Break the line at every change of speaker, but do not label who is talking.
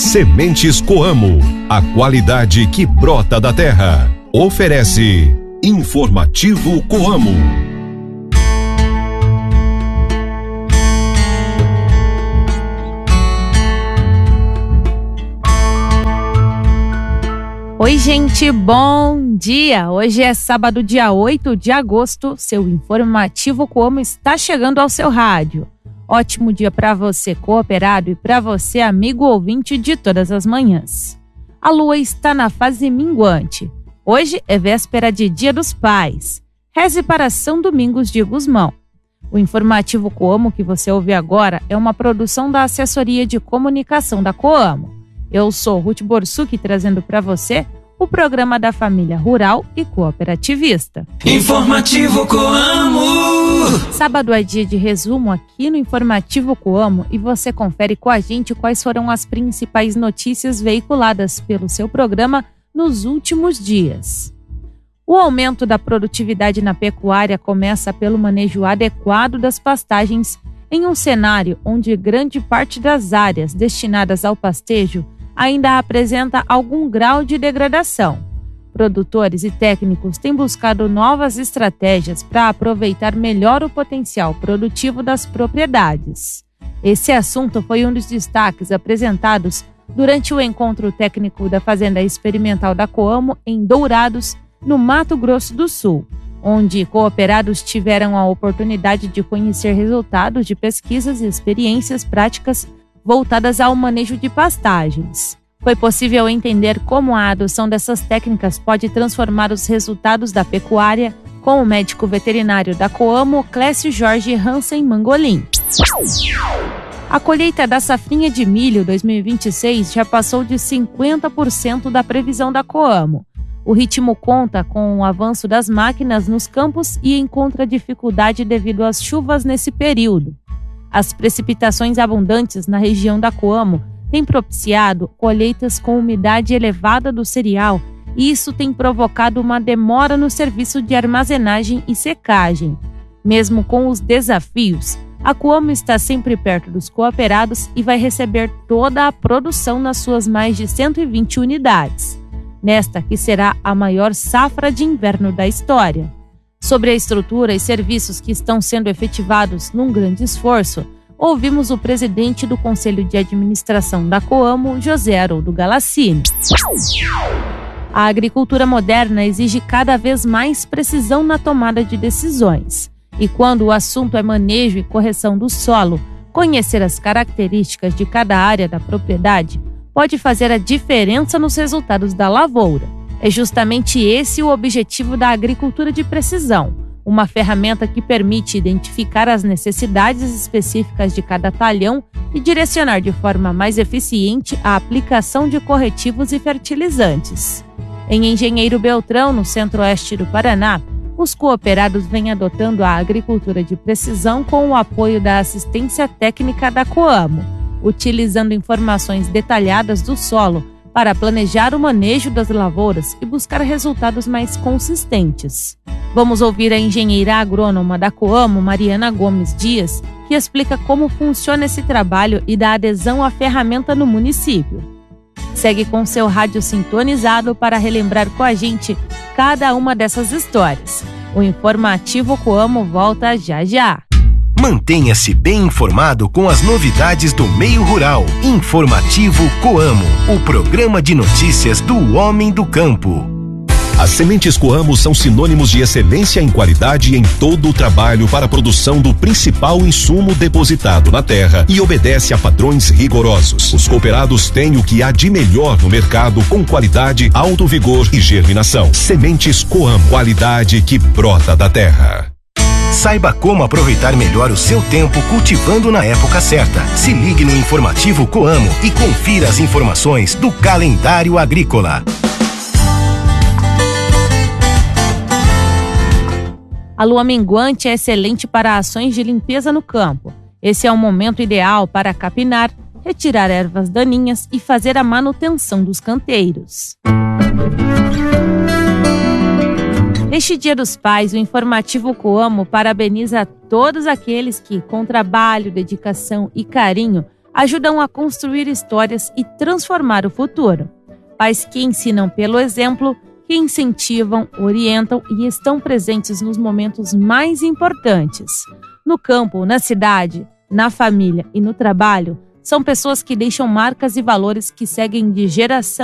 Sementes Coamo, a qualidade que brota da terra. Oferece Informativo Coamo.
Oi, gente, bom dia! Hoje é sábado, dia 8 de agosto. Seu Informativo Coamo está chegando ao seu rádio. Ótimo dia para você, cooperado, e para você, amigo ouvinte de todas as manhãs. A lua está na fase minguante. Hoje é véspera de Dia dos Pais. Reze para São Domingos de Gusmão. O Informativo Coamo que você ouve agora é uma produção da Assessoria de Comunicação da Coamo. Eu sou Ruth Borsuk, trazendo para você o programa da família rural e cooperativista.
Informativo Coamo.
Sábado é dia de resumo aqui no Informativo Coamo e você confere com a gente quais foram as principais notícias veiculadas pelo seu programa nos últimos dias. O aumento da produtividade na pecuária começa pelo manejo adequado das pastagens em um cenário onde grande parte das áreas destinadas ao pastejo ainda apresenta algum grau de degradação. Produtores e técnicos têm buscado novas estratégias para aproveitar melhor o potencial produtivo das propriedades. Esse assunto foi um dos destaques apresentados durante o encontro técnico da Fazenda Experimental da Coamo em Dourados, no Mato Grosso do Sul, onde cooperados tiveram a oportunidade de conhecer resultados de pesquisas e experiências práticas voltadas ao manejo de pastagens. Foi possível entender como a adoção dessas técnicas pode transformar os resultados da pecuária, com o médico veterinário da Coamo, Clécio Jorge Hansen Mangolin. A colheita da safrinha de milho 2026 já passou de 50% da previsão da Coamo. O ritmo conta com o avanço das máquinas nos campos e encontra dificuldade devido às chuvas nesse período. As precipitações abundantes na região da Coamo têm propiciado colheitas com umidade elevada do cereal e isso tem provocado uma demora no serviço de armazenagem e secagem. Mesmo com os desafios, a Coamo está sempre perto dos cooperados e vai receber toda a produção nas suas mais de 120 unidades. Nesta que será a maior safra de inverno da história. Sobre a estrutura e serviços que estão sendo efetivados num grande esforço, ouvimos o presidente do Conselho de Administração da Coamo, José Haroldo Galassini. A agricultura moderna exige cada vez mais precisão na tomada de decisões. E quando o assunto é manejo e correção do solo, conhecer as características de cada área da propriedade pode fazer a diferença nos resultados da lavoura. É justamente esse o objetivo da agricultura de precisão, uma ferramenta que permite identificar as necessidades específicas de cada talhão e direcionar de forma mais eficiente a aplicação de corretivos e fertilizantes. Em Engenheiro Beltrão, no centro-oeste do Paraná, os cooperados vêm adotando a agricultura de precisão com o apoio da assistência técnica da Coamo, utilizando informações detalhadas do solo para planejar o manejo das lavouras e buscar resultados mais consistentes. Vamos ouvir a engenheira agrônoma da Coamo, Mariana Gomes Dias, que explica como funciona esse trabalho e dá adesão à ferramenta no município. Segue com seu rádio sintonizado para relembrar com a gente cada uma dessas histórias. O Informativo Coamo volta já já.
Mantenha-se bem informado com as novidades do meio rural. Informativo Coamo, o programa de notícias do homem do campo.
As sementes Coamo são sinônimos de excelência em qualidade em todo o trabalho para a produção do principal insumo depositado na terra e obedece a padrões rigorosos. Os cooperados têm o que há de melhor no mercado com qualidade, alto vigor e germinação. Sementes Coamo, qualidade que brota da terra.
Saiba como aproveitar melhor o seu tempo cultivando na época certa. Se ligue no Informativo Coamo e confira as informações do calendário agrícola.
A lua minguante é excelente para ações de limpeza no campo. Esse é o momento ideal para capinar, retirar ervas daninhas e fazer a manutenção dos canteiros. Neste Dia dos Pais, o Informativo Coamo parabeniza todos aqueles que, com trabalho, dedicação e carinho, ajudam a construir histórias e transformar o futuro. Pais que ensinam pelo exemplo, que incentivam, orientam e estão presentes nos momentos mais importantes. No campo, na cidade, na família e no trabalho, são pessoas que deixam marcas e valores que seguem de geração